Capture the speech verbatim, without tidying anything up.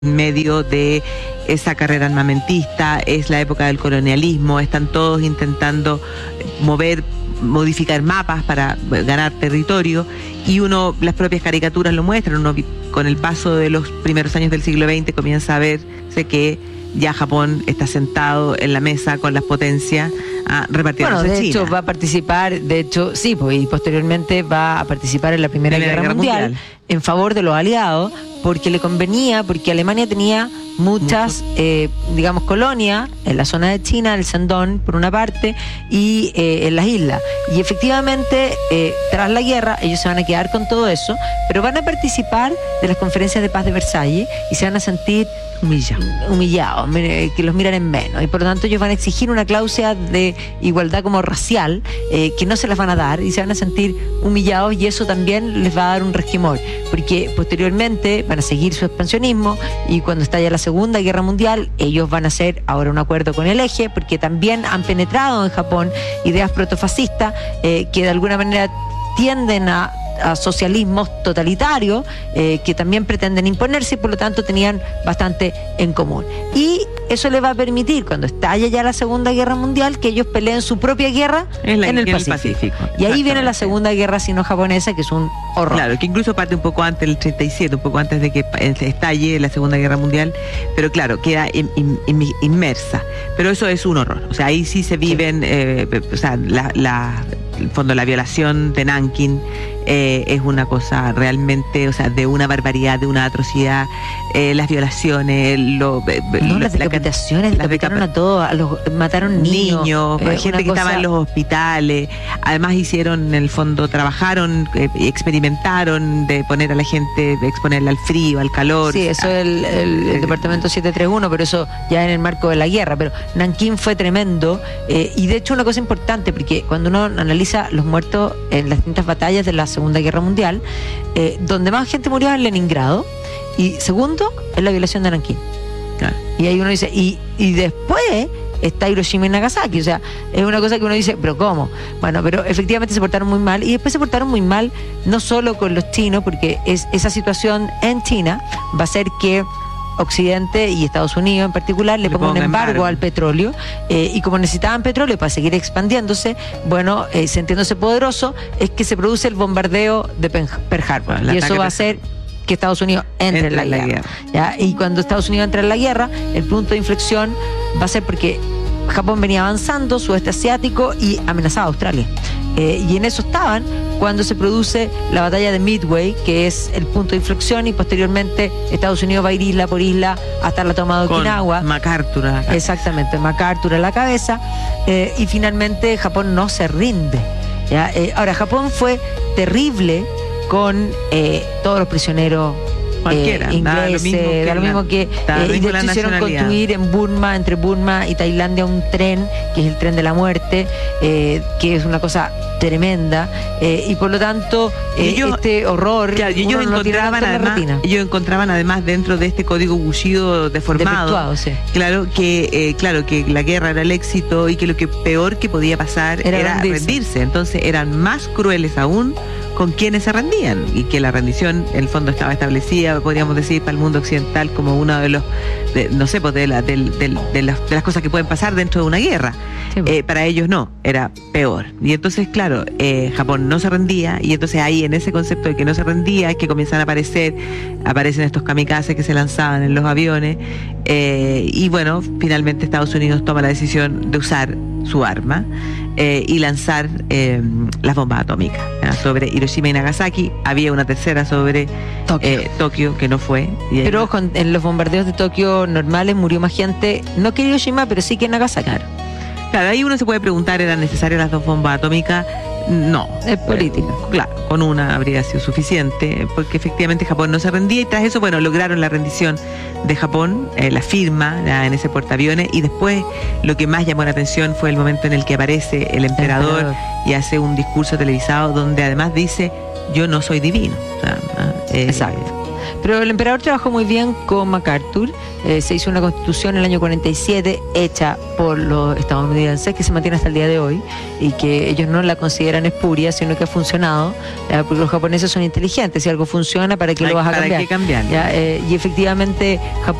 en medio de esa carrera armamentista, es la época del colonialismo, están todos intentando mover, modificar mapas para ganar territorio, y uno, las propias caricaturas lo muestran, uno con el paso de los primeros años del siglo veinte comienza a verse que ya Japón está sentado en la mesa con las potencias a repartirse Bueno, de China. hecho va a participar, de hecho, sí, pues, y posteriormente va a participar en la Primera, Primera Guerra, Guerra Mundial, Mundial en favor de los aliados, porque le convenía, porque Alemania tenía muchas, eh, digamos, colonias en la zona de China, el Shandong, por una parte, y eh, en las islas. Y efectivamente, eh, tras la guerra, ellos se van a quedar con todo eso, pero van a participar de las conferencias de paz de Versalles y se van a sentir Humillados. humillados, que los miran en menos, y por lo tanto ellos van a exigir una cláusula de igualdad como racial, eh, que no se las van a dar, y se van a sentir humillados, y eso también les va a dar un resquemor, porque posteriormente van a seguir su expansionismo, y cuando estalla la Segunda Guerra Mundial, ellos van a hacer ahora un acuerdo con el Eje, porque también han penetrado en Japón ideas protofascistas, eh, que de alguna manera tienden a a socialismos totalitarios, eh, que también pretenden imponerse, y por lo tanto tenían bastante en común. Y eso les va a permitir, cuando estalle ya la Segunda Guerra Mundial, que ellos peleen su propia guerra en, la, en el en Pacífico. el Pacífico. Y ahí viene la Segunda Guerra Sino-Japonesa, que es un horror. Claro, que incluso parte un poco antes del treinta y siete, un poco antes de que estalle la Segunda Guerra Mundial, pero claro, queda in, in, in, inmersa. Pero eso es un horror. O sea, ahí sí se viven, sí. Eh, o sea, la, la, en el fondo la violación de Nankín eh, es una cosa realmente, o sea, de una barbaridad, de una atrocidad, eh, las violaciones, lo, no, las decapitaciones, la, decapitaron decap- a todos, a los, mataron niños, niños eh, gente que cosa... estaba en los hospitales. Además hicieron, en el fondo, trabajaron, eh, experimentaron de poner a la gente, de exponerla al frío, al calor. Sí, eso es el, el, el departamento setecientos treinta y uno, pero eso ya en el marco de la guerra. Pero Nankín fue tremendo, eh, y de hecho una cosa importante, porque cuando uno analiza los muertos en las distintas batallas de la Segunda Guerra Mundial, eh, donde más gente murió es en Leningrado, y segundo es la violación de Nankín. Claro. Y ahí uno dice, y, y después está Hiroshima y Nagasaki, o sea, es una cosa que uno dice, pero ¿cómo? Bueno, pero efectivamente se portaron muy mal, y después se portaron muy mal no solo con los chinos, porque es, esa situación en China va a hacer que Occidente y Estados Unidos en particular le, le pongan un embargo, embargo al petróleo, eh, y como necesitaban petróleo para seguir expandiéndose, bueno, eh, sintiéndose poderoso, es que se produce el bombardeo de Pearl Harbor, bueno, y eso va a hacer que Estados Unidos entre, entre en la, la guerra, guerra. ¿Ya? Y cuando Estados Unidos entra en la guerra, el punto de inflexión va a ser porque Japón venía avanzando, sudeste asiático, y amenazaba a Australia. Eh, y en eso estaban cuando se produce la batalla de Midway, que es el punto de inflexión, y posteriormente Estados Unidos va a ir isla por isla hasta la toma de Okinawa. Con MacArthur a la cabeza. Exactamente, MacArthur a la cabeza, eh, y finalmente Japón no se rinde. ¿Ya? Eh, ahora, Japón fue terrible con eh, todos los prisioneros cualquiera, eh, ingleses, da lo mismo que, da lo mismo que la, eh, y de hecho hicieron construir en Burma, entre Burma y Tailandia, un tren, que es el tren de la muerte, eh, que es una cosa tremenda, eh, y por lo tanto eh, ellos, este horror, claro, y ellos encontraban además, ellos encontraban además dentro de este código Bushido deformado, sí. claro que eh, claro que la guerra era el éxito, y que lo que peor que podía pasar era, era rendirse. rendirse, entonces eran más crueles aún con quienes se rendían, y que la rendición en el fondo estaba establecida, podríamos decir, para el mundo occidental como uno de los, de, no sé, pues de, la, de, de, de, las, de las cosas que pueden pasar dentro de una guerra. Sí, pues. eh, para ellos no, era peor. Y entonces, claro, eh, Japón no se rendía, y entonces ahí en ese concepto de que no se rendía es que comienzan a aparecer, aparecen estos kamikazes que se lanzaban en los aviones, eh, y bueno, finalmente Estados Unidos toma la decisión de usar su arma eh, y lanzar eh, las bombas atómicas, ¿ya? Sobre Hiroshima y Nagasaki. Había una tercera sobre Tokio, eh, Tokio que no fue. Y pero ojo, en los bombardeos de Tokio normales murió más gente, no que Hiroshima, pero sí que en Nagasaki. Claro, claro, ahí uno se puede preguntar, ¿eran necesarias las dos bombas atómicas? No. Es política. Eh, claro, con una habría sido suficiente, porque efectivamente Japón no se rendía, y tras eso, bueno, lograron la rendición de Japón, eh, la firma ya, en ese portaaviones, y después lo que más llamó la atención fue el momento en el que aparece el emperador, emperador. y hace un discurso televisado donde además dice, yo no soy divino. O sea, eh, Exacto. Pero el emperador trabajó muy bien con MacArthur. Eh, se hizo una constitución en el año cuarenta y siete hecha por los estadounidenses que se mantiene hasta el día de hoy y que ellos no la consideran espuria, sino que ha funcionado, ¿ya? Porque los japoneses son inteligentes. Si algo funciona, ¿para qué lo vas a cambiar? ¿Para qué cambiar? ¿Ya? Eh, y efectivamente Japón